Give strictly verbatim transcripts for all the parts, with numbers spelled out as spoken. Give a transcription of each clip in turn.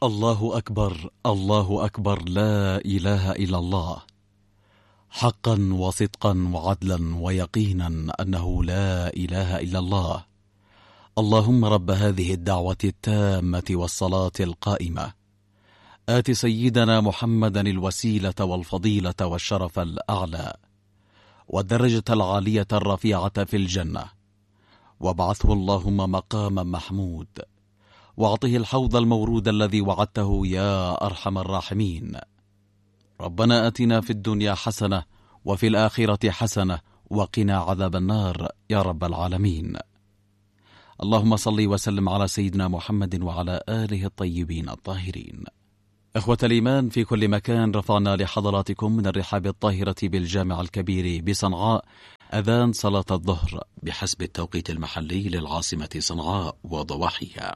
الله أكبر، الله أكبر، لا إله إلا الله، حقا وصدقا وعدلا ويقينا أنه لا إله إلا الله. اللهم رب هذه الدعوة التامة والصلاة القائمة، آت سيدنا محمدا الوسيلة والفضيلة والشرف الأعلى والدرجة العالية الرفيعة في الجنة، وابعثه اللهم مقاما محمود، واعطه الحوض المورود الذي وعدته يا أرحم الراحمين. ربنا آتنا في الدنيا حسنة وفي الآخرة حسنة وقنا عذاب النار يا رب العالمين. اللهم صل وسلم على سيدنا محمد وعلى آله الطيبين الطاهرين. إخوة الإيمان في كل مكان، رفعنا لحضراتكم من الرحاب الطاهرة بالجامع الكبير بصنعاء أذان صلاة الظهر بحسب التوقيت المحلي للعاصمة صنعاء وضواحيها.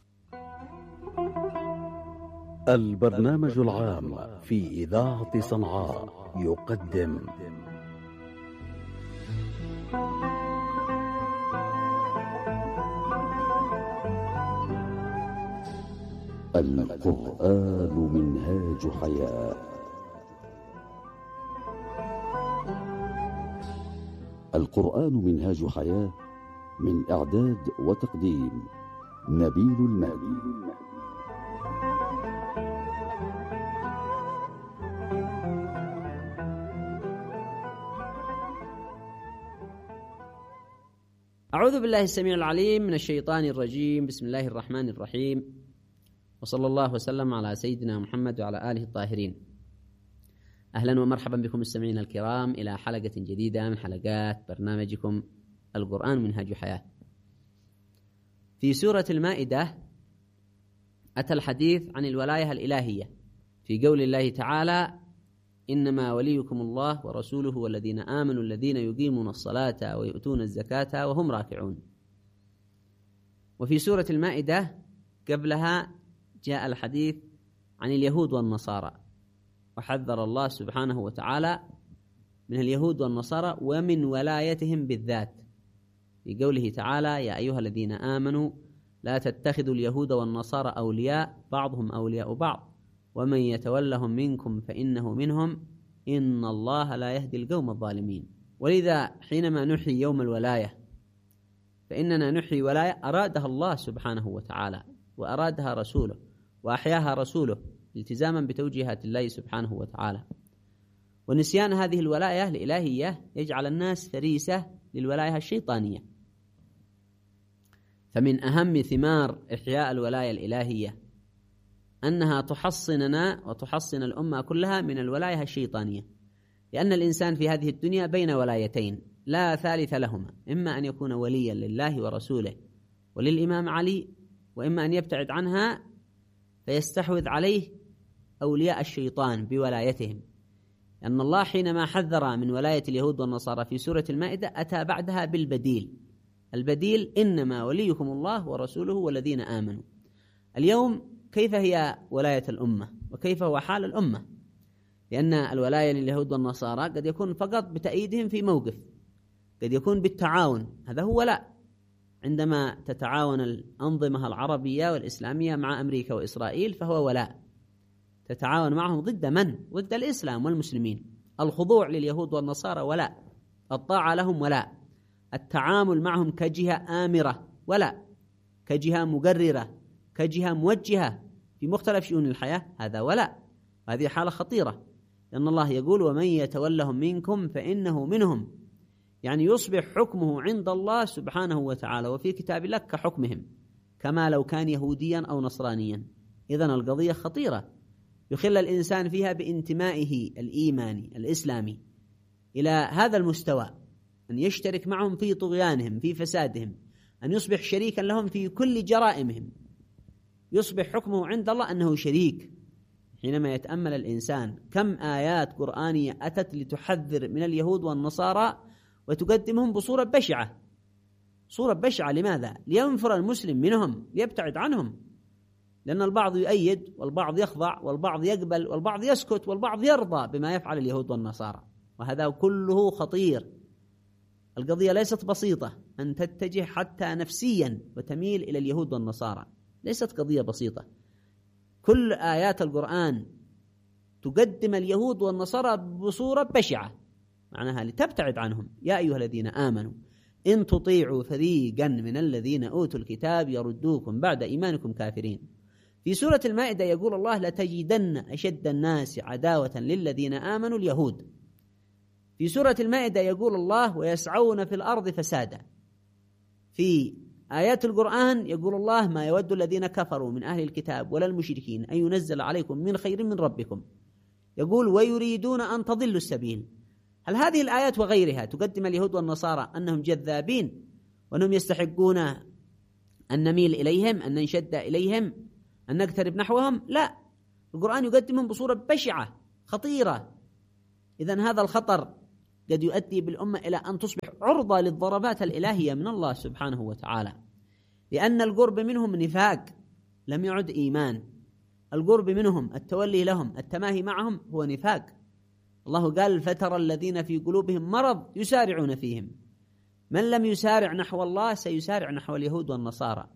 البرنامج العام في إذاعة صنعاء يقدم القرآن منهاج حياة. القرآن منهاج حياة، من إعداد وتقديم نبيل المهدي. أعوذ بالله السميع العليم من الشيطان الرجيم. بسم الله الرحمن الرحيم، وصلى الله وسلم على سيدنا محمد وعلى آله الطاهرين. أهلا ومرحبا بكم مستمعينا الكرام إلى حلقة جديدة من حلقات برنامجكم القرآن منهاج حياة. في سورة المائدة أتى الحديث عن الولاية الإلهية في قول الله تعالى: إنما وليكم الله ورسوله والذين آمنوا الذين يقيمون الصلاة ويؤتون الزكاة وهم راكعون. وفي سورة المائدة قبلها جاء الحديث عن اليهود والنصارى، وحذر الله سبحانه وتعالى من اليهود والنصارى ومن ولايتهم بالذات في قوله تعالى: يا أيها الذين آمنوا لا تتخذوا اليهود والنصارى أولياء بعضهم أولياء بعض ومن يتولهم منكم فإنه منهم إن الله لا يهدي القوم الظالمين. ولذا حينما نحيي يوم الولاية فإننا نحيي ولاية أرادها الله سبحانه وتعالى وأرادها رسوله وأحياها رسوله التزاما بتوجيهات الله سبحانه وتعالى. ونسيان هذه الولاية الإلهية يجعل الناس فريسة للولاية الشيطانية. فمن أهم ثمار إحياء الولاية الإلهية أنها تحصننا وتحصن الأمة كلها من الولاية الشيطانية، لأن الإنسان في هذه الدنيا بين ولايتين لا ثالث لهما، إما أن يكون وليا لله ورسوله وللإمام علي، وإما أن يبتعد عنها فيستحوذ عليه أولياء الشيطان بولايتهم. لأن الله حينما حذر من ولاية اليهود والنصارى في سورة المائدة أتى بعدها بالبديل. البديل: إنما وليكم الله ورسوله والذين آمنوا. اليوم كيف هي ولاية الأمة وكيف هو حال الأمة؟ لأن الولاية لليهود والنصارى قد يكون فقط بتأييدهم في موقف، قد يكون بالتعاون، هذا هو ولاء. عندما تتعاون الأنظمة العربية والإسلامية مع أمريكا وإسرائيل فهو ولاء، تتعاون معهم ضد من؟ ضد الإسلام والمسلمين. الخضوع لليهود والنصارى ولاء، الطاعة لهم ولاء، التعامل معهم كجهة آمرة ولاء، كجهة مقررة، كجهة موجهة في مختلف شؤون الحياة، هذا ولاء. هذه حالة خطيرة، لأن الله يقول: ومن يتولهم منكم فإنه منهم، يعني يصبح حكمه عند الله سبحانه وتعالى وفي كتاب الله كحكمهم، كما لو كان يهوديا أو نصرانيا. إذن القضية خطيرة، يخل الإنسان فيها بانتمائه الإيماني الإسلامي إلى هذا المستوى، أن يشترك معهم في طغيانهم في فسادهم، أن يصبح شريكا لهم في كل جرائمهم، يصبح حكمه عند الله أنه شريك. حينما يتأمل الإنسان كم آيات قرآنية أتت لتحذر من اليهود والنصارى وتقدمهم بصورة بشعة، صورة بشعة. لماذا؟ لينفر المسلم منهم، ليبتعد عنهم، لأن البعض يؤيد والبعض يخضع والبعض يقبل والبعض يسكت والبعض يرضى بما يفعل اليهود والنصارى، وهذا كله خطير. القضية ليست بسيطة أن تتجه حتى نفسيا وتميل إلى اليهود والنصارى، ليست قضية بسيطة. كل آيات القرآن تقدم اليهود والنصارى بصورة بشعة، معناها لتبتعد عنهم. يا أيها الذين آمنوا إن تطيعوا فريقا من الذين أوتوا الكتاب يردوكم بعد إيمانكم كافرين. في سورة المائدة يقول الله لتجدن أشد الناس عداوة للذين آمنوا اليهود. في سورة المائدة يقول الله ويسعون في الأرض فسادا. في آيات القرآن يقول الله ما يود الذين كفروا من أهل الكتاب ولا المشركين أن ينزل عليكم من خير من ربكم. يقول ويريدون أن تضلوا السبيل. هل هذه الآيات وغيرها تقدم اليهود والنصارى أنهم جذابين وأنهم يستحقون أن نميل إليهم، أن ننشد إليهم، أن نقترب نحوهم؟ لا، القرآن يقدمهم بصورة بشعة خطيرة. إذن هذا الخطر قد يؤدي بالأمة إلى أن تصبح عرضة للضربات الإلهية من الله سبحانه وتعالى، لأن القرب منهم نفاق لم يعد إيمان. القرب منهم، التولي لهم، التماهي معهم هو نفاق. الله قال فترى الذين في قلوبهم مرض يسارعون فيهم. من لم يسارع نحو الله سيسارع نحو اليهود والنصارى،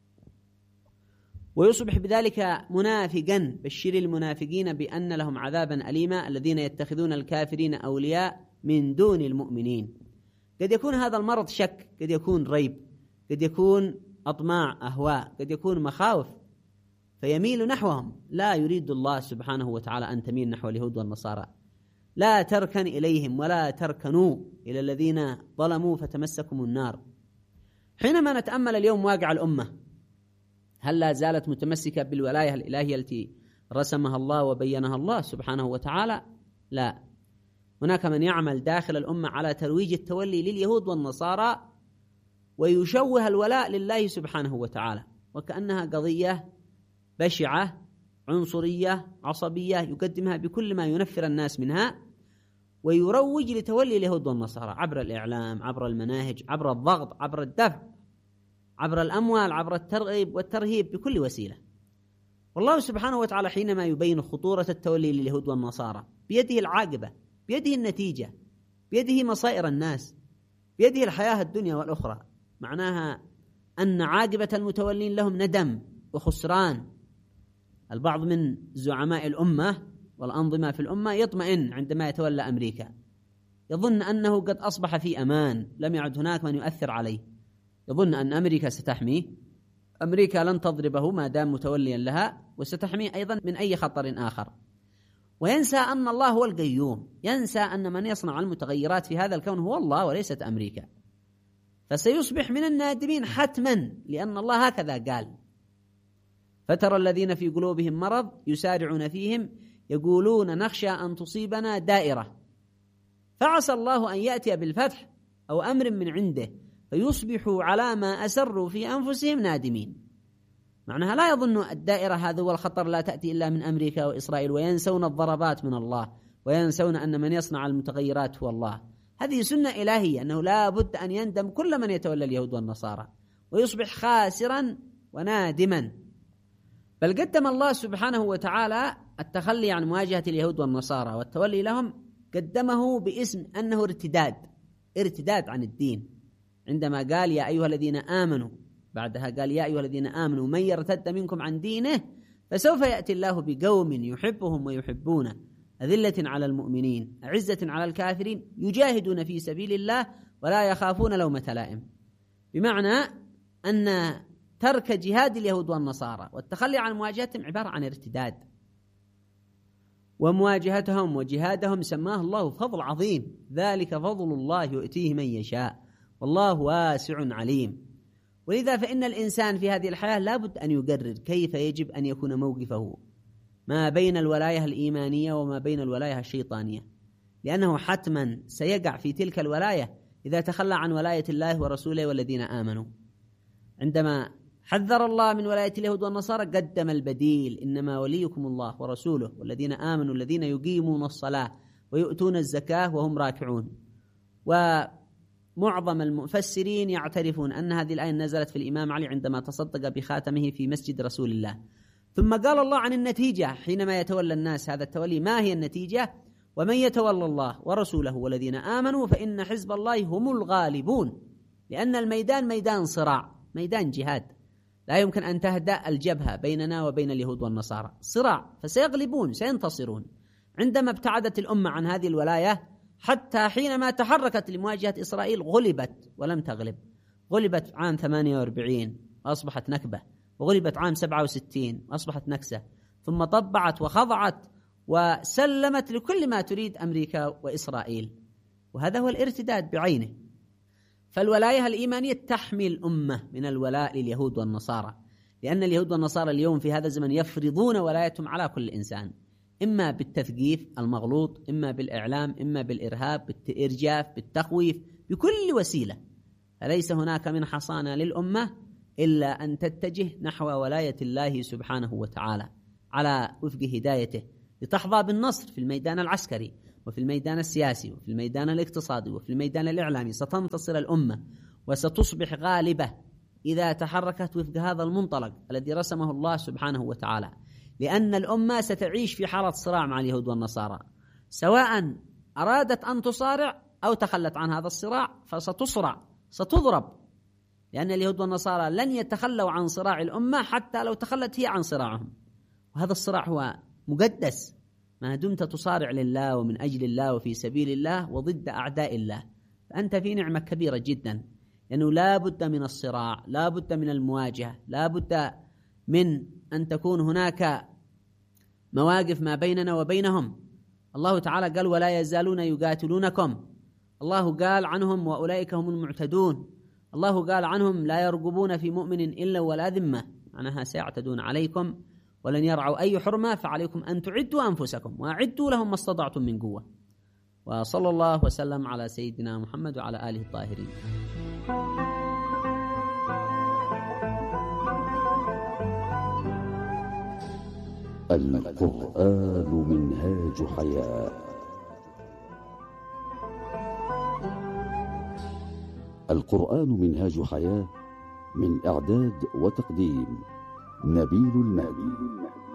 ويصبح بذلك منافقا. بشر المنافقين بأن لهم عذابا أليما الذين يتخذون الكافرين أولياء من دون المؤمنين. قد يكون هذا المرض شك، قد يكون ريب، قد يكون أطماع أهواء، قد يكون مخاوف، فيميل نحوهم. لا يريد الله سبحانه وتعالى أن تميل نحو اليهود والنصارى. لا تركن إليهم ولا تركنوا إلى الذين ظلموا فتمسكم النار. حينما نتأمل اليوم واقع الأمة، هل لا زالت متمسكة بالولاية الإلهية التي رسمها الله وبينها الله سبحانه وتعالى؟ لا، هناك من يعمل داخل الأمة على ترويج التولي لليهود والنصارى ويشوه الولاء لله سبحانه وتعالى، وكأنها قضية بشعة عنصرية عصبية يقدمها بكل ما ينفر الناس منها، ويروج لتولي اليهود والنصارى عبر الإعلام، عبر المناهج، عبر الضغط، عبر الدفع، عبر الأموال، عبر الترغيب والترهيب، بكل وسيلة. والله سبحانه وتعالى حينما يبين خطورة التولي لليهود والنصارى بيده العاقبة، بيده النتيجة، بيده مصائر الناس، بيده الحياة الدنيا والأخرى. معناها أن عاقبة المتولين لهم ندم وخسران. البعض من زعماء الأمة والأنظمة في الأمة يطمئن عندما يتولى أمريكا، يظن أنه قد أصبح في أمان، لم يعد هناك من يؤثر عليه، يظن أن أمريكا ستحميه، أمريكا لن تضربه ما دام متوليا لها، وستحميه أيضا من أي خطر آخر. وينسى أن الله هو القيوم، ينسى أن من يصنع المتغيرات في هذا الكون هو الله وليست أمريكا. فسيصبح من النادمين حتما، لأن الله هكذا قال فترى الذين في قلوبهم مرض يسارعون فيهم يقولون نخشى أن تصيبنا دائرة فعسى الله أن يأتي بالفتح أو أمر من عنده فيصبحوا على ما أسروا في أنفسهم نادمين. معناها لا يظن الدائرة هذا هو الخطر، لا تأتي إلا من أمريكا وإسرائيل، وينسون الضربات من الله، وينسون أن من يصنع المتغيرات هو الله. هذه سنة إلهية، أنه لا بد أن يندم كل من يتولى اليهود والنصارى ويصبح خاسرا ونادما. بل قدم الله سبحانه وتعالى التخلي عن مواجهة اليهود والنصارى والتولي لهم، قدمه باسم أنه ارتداد، ارتداد عن الدين، عندما قال يا أيها الذين آمنوا، بعدها قال يا أيها الذين آمنوا من يرتد منكم عن دينه فسوف يأتي الله بقوم يحبهم ويحبونه أذلة على المؤمنين أعزة على الكافرين يجاهدون في سبيل الله ولا يخافون لومة لائم. بمعنى أن ترك جهاد اليهود والنصارى والتخلي عن مواجهتهم عبارة عن ارتداد، ومواجهتهم وجهادهم سماه الله فضل عظيم، ذلك فضل الله يؤتيه من يشاء والله واسع عليم. ولذا فإن الإنسان في هذه الحياة لابد أن يقرر كيف يجب أن يكون موقفه ما بين الولاية الإيمانية وما بين الولاية الشيطانية، لأنه حتما سيقع في تلك الولاية إذا تخلى عن ولاية الله ورسوله والذين آمنوا. عندما حذر الله من ولاية اليهود والنصارى قدم البديل، إنما وليكم الله ورسوله والذين آمنوا الذين يقيمون الصلاة ويؤتون الزكاة وهم راكعون. ومعظم المفسرين يعترفون أن هذه الآية نزلت في الإمام علي عندما تصدق بخاتمه في مسجد رسول الله. ثم قال الله عن النتيجة حينما يتولى الناس هذا التولي، ما هي النتيجة؟ ومن يتولى الله ورسوله والذين آمنوا فإن حزب الله هم الغالبون، لأن الميدان ميدان صراع، ميدان جهاد، لا يمكن أن تهدأ الجبهة بيننا وبين اليهود والنصارى، صراع، فسيغلبون سينتصرون. عندما ابتعدت الأمة عن هذه الولاية حتى حينما تحركت لمواجهة إسرائيل غلبت ولم تغلب. غلبت عام ثمانية وأربعين وأصبحت نكبة، وغلبت عام سبعة وستين وأصبحت نكسة، ثم طبعت وخضعت وسلمت لكل ما تريد أمريكا وإسرائيل، وهذا هو الارتداد بعينه. فالولاية الإيمانية تحمي الأمة من الولاء لليهود والنصارى، لأن اليهود والنصارى اليوم في هذا الزمن يفرضون ولايتهم على كل إنسان، إما بالتثقيف المغلوط، إما بالإعلام، إما بالإرهاب، بالإرجاف، بالتخويف، بكل وسيلة. فليس هناك من حصانة للأمة إلا أن تتجه نحو ولاية الله سبحانه وتعالى على وفق هدايته، لتحظى بالنصر في الميدان العسكري وفي الميدان السياسي وفي الميدان الاقتصادي وفي الميدان الإعلامي. ستنتصر الأمة وستصبح غالبة إذا تحركت وفق هذا المنطلق الذي رسمه الله سبحانه وتعالى، لأن الأمة ستعيش في حالة صراع مع اليهود والنصارى، سواء أرادت أن تصارع أو تخلت عن هذا الصراع فستصرع، ستضرب، لأن اليهود والنصارى لن يتخلوا عن صراع الأمة حتى لو تخلت هي عن صراعهم. وهذا الصراع هو مقدس ما دمت تصارع لله ومن أجل الله وفي سبيل الله وضد أعداء الله، فأنت في نعمة كبيرة جدا، لأنه لا بد من الصراع، لا بد من المواجهة، لا بد من أن تكون هناك مواقف ما بيننا وبينهم. الله تعالى قال ولا يزالون يقاتلونكم، الله قال عنهم وأولئك هم المعتدون، الله قال عنهم لا يرقبون في مؤمن إلا ولا ذمة، معناها سيعتدون عليكم ولن يرعوا أي حرمة، فعليكم أن تعدوا أنفسكم وأعدوا لهم ما استطعتم من قوة. وصلى الله وسلم على سيدنا محمد وعلى آله الطاهرين. القرآن منهاج حياة. القرآن منهاج حياة، من إعداد وتقديم نبيل المهدي.